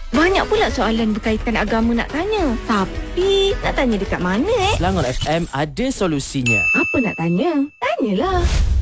Banyak pula soalan berkaitan agama nak tanya. Tapi nak tanya dekat mana Selangor FM ada solusinya. Apa nak tanya? Tanyalah.